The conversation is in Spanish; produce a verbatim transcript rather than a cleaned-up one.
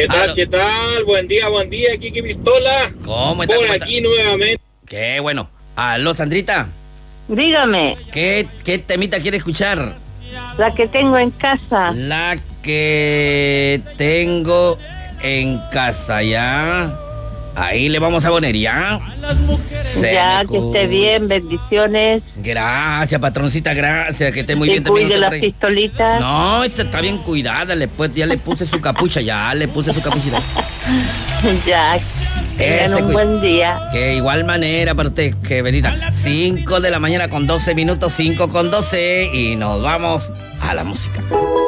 ¿Qué tal, Aló. qué tal? Buen día, buen día, Kiki Pistola. ¿Cómo estás? Por ¿Cómo aquí estás? nuevamente. Qué bueno. Aló, Sandrita. Dígame, ¿Qué, qué temita quiere escuchar? la que tengo en casa. La que tengo en casa, ¿ya? Ahí le vamos a poner, ¿ya? Se Ya, me que cu- esté bien, bendiciones. Gracias, patroncita, gracias. Que esté muy Que bien también cuide usted las por ahí. pistolitas. No, esta está bien cuidada. Le, pu- ya le puse su capucha, ya le puse su capuchita. Ya, tengan Ese un cu- buen día. Que igual manera para usted, que venida. cinco de la mañana con doce minutos, cinco con doce. Y nos vamos a la música.